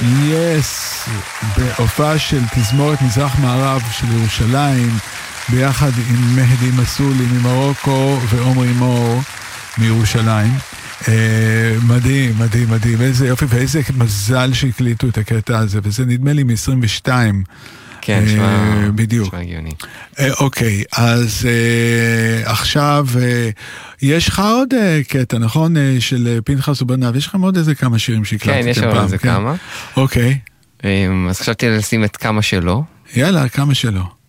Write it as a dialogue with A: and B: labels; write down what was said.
A: יס, בהופעה של תזמורת מזרח מערב של ירושלים, ביחד עם מהדי מסולי ממרוקו ועומרי מור מירושלים. מדהים, מדהים, מדהים. איזה יופי ואיזה מזל שהקליטו את הקטע הזה, וזה נדמה לי מ-22.
B: כן,
A: בדיוק.
B: נשמע הגיוני.
A: אוקיי, אז עכשיו יש לך עוד קטע, נכון? של פנחס ובניו, יש לך עוד איזה כמה שירים שהקלטתם פעם.
B: כן, יש עוד איזה כמה.
A: אוקיי.
B: אז חשבתי לשים את כמה שלו.
A: יאללה, כמה שלו.